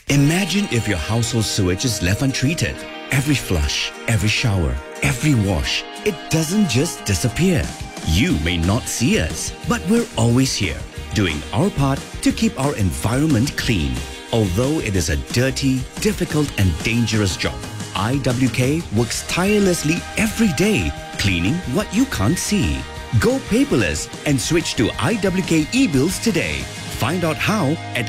Imagine if your household sewage is left untreated. Every flush, every shower, every wash, it doesn't just disappear. You may not see us, but we're always here, doing our part to keep our environment clean. Although it is a dirty, difficult and dangerous job, IWK works tirelessly every day, cleaning what you can't see. Go paperless and switch to IWK e-bills today. Find out how at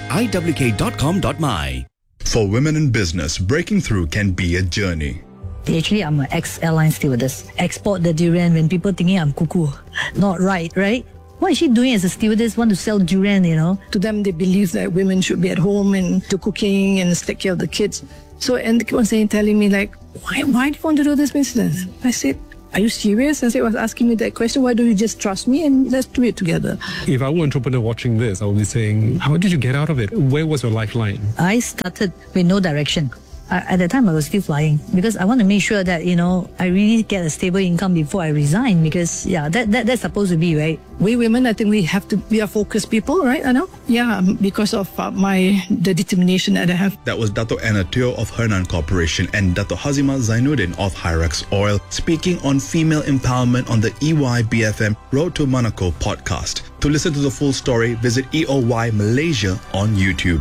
iwk.com.my. For women in business, breaking through can be a journey. Actually, I'm an ex-airline stewardess. Export the durian when people thinking I'm cuckoo. Not right? What is she doing as a stewardess? Want to sell durian, To them, they believe that women should be at home and do cooking and take care of the kids. So, and they keep on telling me why do you want to do this business? I said, are you serious? And they was asking me that question. Why don't you just trust me and let's do it together? If I were an entrepreneur watching this, I would be saying, how did you get out of it? Where was your lifeline? I started with no direction. At that time, I was still flying because I want to make sure that, I really get a stable income before I resign because, that's supposed to be, right? We women, I think we are focused people, right? I know. Yeah, because of the determination that I have. That was Dato' Anna Teo of Hernan Corporation and Dato' Hazima Zainuddin of Hyrax Oil speaking on female empowerment on the EY BFM Road to Monaco podcast. To listen to the full story, visit EOY Malaysia on YouTube.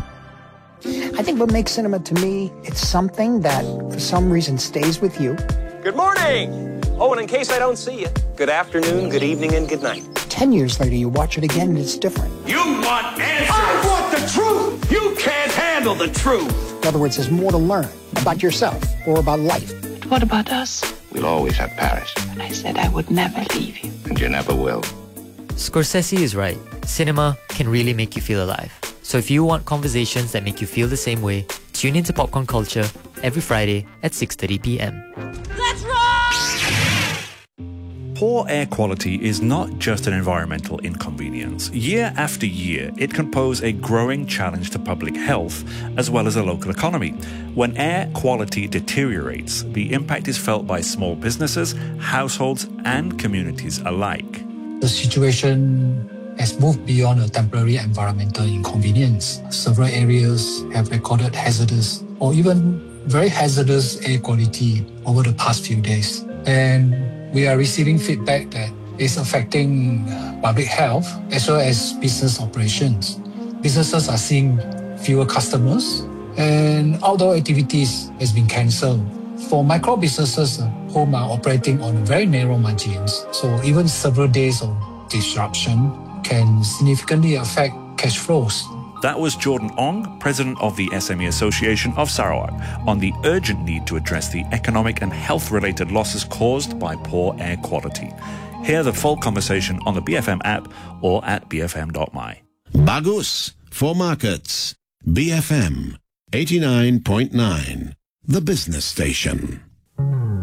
I think what makes cinema to me, it's something that for some reason stays with you. Good morning! Oh, and in case I don't see you, good afternoon, good evening, and good night. 10 years later, you watch it again and it's different. You want answers! I want the truth! You can't handle the truth! In other words, there's more to learn about yourself or about life. But what about us? We'll always have Paris. But I said I would never leave you. And you never will. Scorsese is right. Cinema can really make you feel alive. So if you want conversations that make you feel the same way, tune into Popcorn Culture every Friday at 6:30 p.m. Let's roll! Poor air quality is not just an environmental inconvenience. Year after year, it can pose a growing challenge to public health as well as the local economy. When air quality deteriorates, the impact is felt by small businesses, households, and communities alike. The situation has moved beyond a temporary environmental inconvenience. Several areas have recorded hazardous or even very hazardous air quality over the past few days. And we are receiving feedback that it's affecting public health as well as business operations. Businesses are seeing fewer customers and outdoor activities has been cancelled. For micro businesses, home are operating on very narrow margins. So even several days of disruption can significantly affect cash flows. That was Jordan Ong, president of the SME Association of Sarawak, on the urgent need to address the economic and health-related losses caused by poor air quality. Hear the full conversation on the BFM app or at bfm.my. Bagus for markets. BFM 89.9, the business station.